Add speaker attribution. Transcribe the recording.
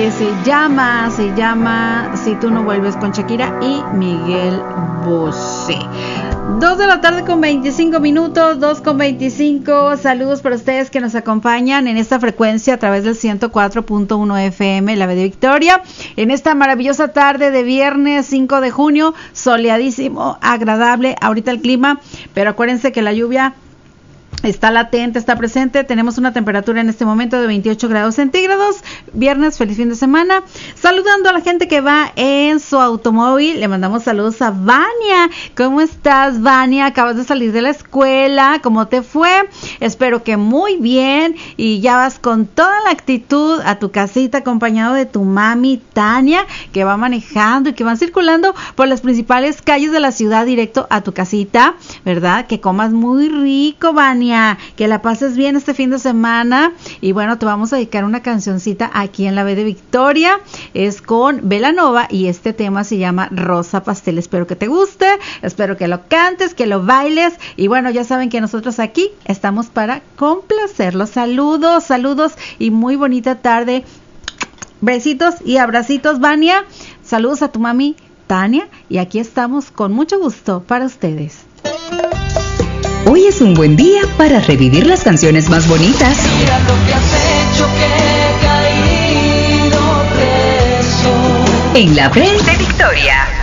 Speaker 1: que se llama Si tú no vuelves, con Shakira y Miguel Bosé. 2 de la tarde con 25 minutos, 2:25. Saludos para ustedes que nos acompañan en esta frecuencia a través del 104.1 FM, la B de Victoria. En esta maravillosa tarde de viernes 5 de junio, soleadísimo, agradable. Ahorita el clima, pero acuérdense que la lluvia está latente, está presente. Tenemos una temperatura en este momento de 28 grados centígrados. Viernes, feliz fin de semana. Saludando a la gente que va en su automóvil. Le mandamos saludos a Vania. ¿Cómo estás, Vania? Acabas de salir de la escuela. ¿Cómo te fue? Espero que muy bien. Y ya vas con toda la actitud a tu casita, acompañado de tu mami, Tania, que va manejando y que van circulando por las principales calles de la ciudad directo a tu casita, ¿verdad? Que comas muy rico, Vania. Que la pases bien este fin de semana. Y bueno, te vamos a dedicar una cancioncita aquí en la B de Victoria. Es con Belanova y este tema se llama Rosa Pastel. Espero que te guste, espero que lo cantes, que lo bailes. Y bueno, ya saben que nosotros aquí estamos para complacerlos. Saludos, saludos y muy bonita tarde. Besitos y abracitos, Vania. Saludos a tu mami, Tania. Y aquí estamos con mucho gusto para ustedes.
Speaker 2: Hoy es un buen día para revivir las canciones más bonitas.
Speaker 3: Mira lo que has hecho, que he caído preso.
Speaker 2: En la Bre de Victoria.